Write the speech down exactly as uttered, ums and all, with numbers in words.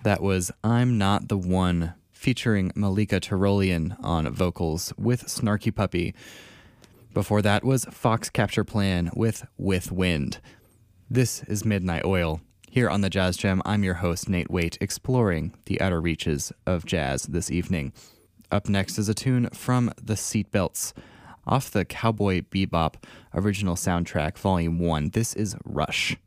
That was I'm Not the One, featuring Malika Tyrolian on vocals with Snarky Puppy. Before that was Fox Capture Plan with With Wind. This is Midnight Oil. Here on the Jazz Jam, I'm your host, Nate Waite, exploring the outer reaches of jazz this evening. Up next is a tune from the Seatbelts, off the Cowboy Bebop original soundtrack, Volume one. This is Rush.